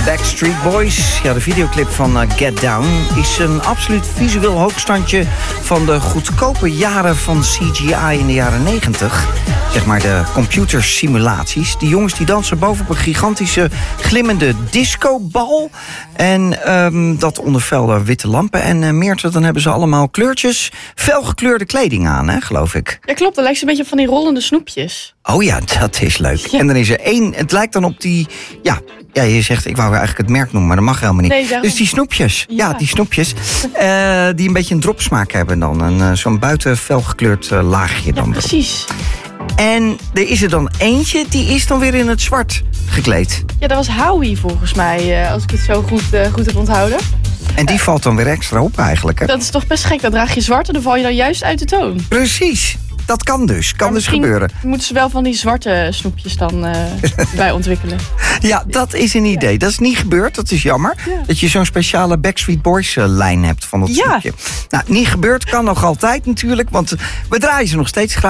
Backstreet Boys. Ja, de videoclip van Get Down is een absoluut visueel hoogstandje van de goedkope jaren van CGI in de jaren 90. Zeg maar de computersimulaties. Die jongens die dansen bovenop een gigantische glimmende discobal. En dat onder fel witte lampen. En Meerte, dan hebben ze allemaal kleurtjes. Felgekleurde kleding aan, hè, geloof ik. Ja, klopt. Dat lijkt een beetje op van die rollende snoepjes. Oh ja, dat is leuk. Ja. En dan is er één, het lijkt dan op die... Ja, je zegt, ik wou eigenlijk het merk noemen, maar dat mag helemaal niet. Nee, dus die snoepjes, ja die snoepjes, die een beetje een dropsmaak hebben dan. Zo'n buiten felgekleurd laagje dan. Ja, precies. En er is er dan eentje, die is dan weer in het zwart gekleed. Ja, dat was Howie volgens mij, als ik het zo goed heb onthouden. En die valt dan weer extra op eigenlijk, hè? Dat is toch best gek, dan draag je zwart en dan val je dan juist uit de toon. Precies. Dat kan dus gebeuren. Moeten ze wel van die zwarte snoepjes dan bij ontwikkelen. Ja, dat is een idee. Ja. Dat is niet gebeurd, dat is jammer. Ja. Dat je zo'n speciale Backstreet Boys lijn hebt van dat snoepje. Nou, niet gebeurd, kan nog altijd natuurlijk, want we draaien ze nog steeds graag.